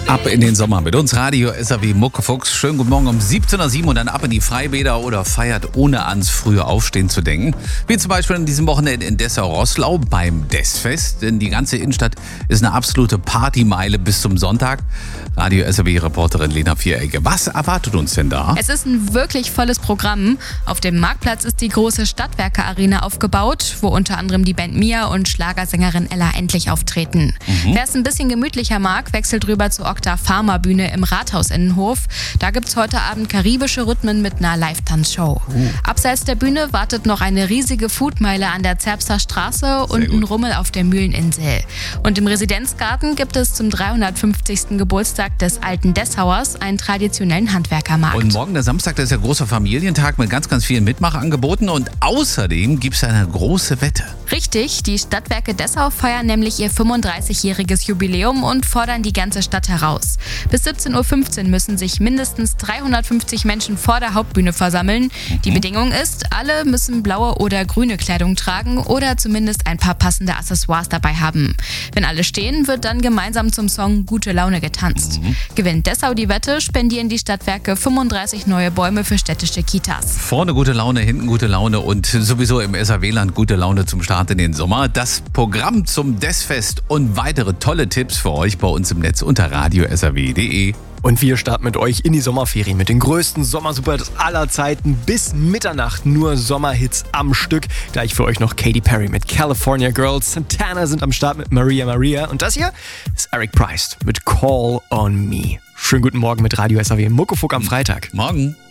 Ab in den Sommer mit uns Radio SAW Muckefuchs. Schönen guten Morgen um 17.07 Uhr und dann ab in die Freibäder oder feiert ohne ans frühe Aufstehen zu denken. Wie zum Beispiel an diesem Wochenende in Dessau-Roßlau beim Dessfest. Denn die ganze Innenstadt ist eine absolute Partymeile bis zum Sonntag. Radio SAW-Reporterin Lena Vierecke. Was erwartet uns denn da? Es ist ein wirklich volles Programm. Auf dem Marktplatz ist die große Stadtwerke-Arena aufgebaut, wo unter anderem die Band Mia und Schlagersängerin Ella Endlich auftreten. Wer es ein bisschen gemütlicher mag, wechselt rüber zur Pharma-Bühne im Rathaus-Innenhof. Da gibt's heute Abend karibische Rhythmen mit einer Live-Tanz-Show. Abseits der Bühne wartet noch eine riesige Foodmeile an der Zerbster Straße und ein Rummel auf der Mühleninsel. Und im Residenzgarten gibt es zum 350. Geburtstag des alten Dessauers einen traditionellen Handwerkermarkt. Und morgen, der Samstag, das ist ja großer Familientag mit ganz, ganz vielen Mitmachangeboten. Und außerdem gibt es eine große Wette. Richtig, die Stadtwerke Dessau feiern nämlich ihr 35-jähriges Jubiläum und fordern die ganze Stadt heraus. Bis 17.15 Uhr müssen sich mindestens 350 Menschen vor der Hauptbühne versammeln. Die Bedingung ist, alle müssen blaue oder grüne Kleidung tragen oder zumindest ein paar passende Accessoires dabei haben. Wenn alle stehen, wird dann gemeinsam zum Song Gute Laune getanzt. Gewinnt Dessau die Wette, spendieren die Stadtwerke 35 neue Bäume für städtische Kitas. Vorne gute Laune, hinten gute Laune und sowieso im SAW-Land gute Laune zum Start in den Sommer. Das Programm zum Dessfest und weitere tolle Tipps für euch bei uns im Netz unter radio-saw.de. Und wir starten mit euch in die Sommerferien mit den größten Sommersuperhits aller Zeiten. Bis Mitternacht nur Sommerhits am Stück. Gleich für euch noch Katy Perry mit California Girls. Santana sind am Start mit Maria Maria. Und das hier ist Eric Price mit Call on Me. Schönen guten Morgen mit Radio SAW Muckefuck am Freitag. Morgen.